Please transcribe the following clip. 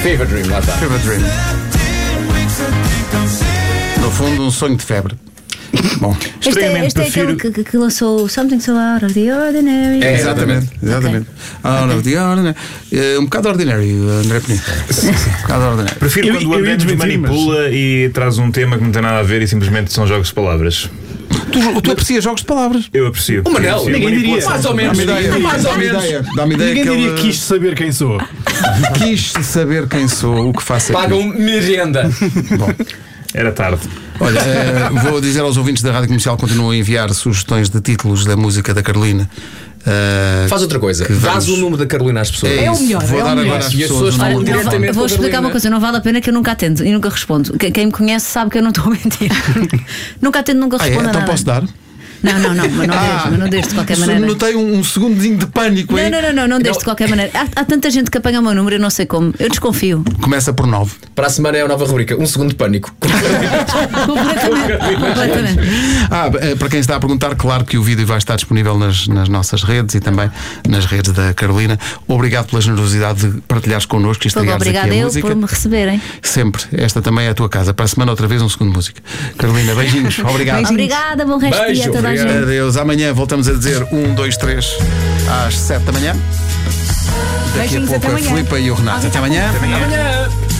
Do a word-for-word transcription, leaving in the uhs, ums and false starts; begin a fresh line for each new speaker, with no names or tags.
Fever Dream, lá está.
Fever Dream. No fundo, um sonho de febre. Bom,
Este é, este é aquele que, que lançou Something So Out of the Ordinary.
É, exatamente.
Exatamente. Out of the ordinary. Uh, um bocado ordinary, André Penito. Um bocado ordinary.
Prefiro
Eu-
quando o
eu ia
André nos
desmentir,
manipula e traz um tema que não tem nada a ver e simplesmente são jogos de palavras.
Tu, tu aprecias jogos de palavras?
Eu aprecio.
O Manel,
Eu aprecio.
ninguém diria.
Manipulação.
mais ou menos.
Dá-me ideia.
Mais ou
Dá-me
menos.
ideia. Dá-me ideia
Ninguém
que
diria
ele
quis saber quem sou.
quis saber quem sou, o que faço aqui.
Pagam merenda.
Bom,
Era tarde.
olha, eh, vou dizer aos ouvintes da Rádio Comercial que continuam a enviar sugestões de títulos da música da Carolina. Eh,
Faz outra coisa.
que
Dás
vamos-
o número da Carolina às pessoas.
É o melhor,
Vou
é o
dar
melhor.
agora às
E as
pessoas
pessoas
o
falam
número.
Não,
diretamente
eu vou
com a
explicar
Carolina.
uma coisa, não vale a pena que eu nunca atendo e nunca respondo. Quem, quem me conhece sabe que eu não estou a mentir. Nunca atendo, nunca
Ah, é?
respondo a
Então
nada.
posso dar?
Não, não, não, mas não deixo, mas não deixo de qualquer maneira.
Notei um, um segundinho de pânico
Não,
aí.
não, não, não, não deixo de qualquer maneira. Há, há tanta gente que apanha o meu número, eu não sei como. Eu desconfio.
Começa por nove.
Para a semana é a nova rubrica. Um segundo de pânico.
Completamente. Completamente.
Ah, eh, para quem está a perguntar, claro que o vídeo vai estar disponível nas, nas nossas redes e também nas redes da Carolina. Obrigado pela generosidade de partilhares connosco e
Todo
estragares aqui
obrigada
a
eu
música.
por me receberem.
Sempre. Esta também é a tua casa. Para a semana, outra vez, um segundo de música. Carolina, beijinhos. Obrigado.
Obrigada, bom resto de dia a
Beijo,
toda a
obrigado.
gente.
Adeus. Amanhã voltamos a dizer um, dois, três às sete da manhã. Daqui
Beijinhos,
a pouco
até
a
amanhã.
Filipa e o Renato. Até amanhã.
Amanhã.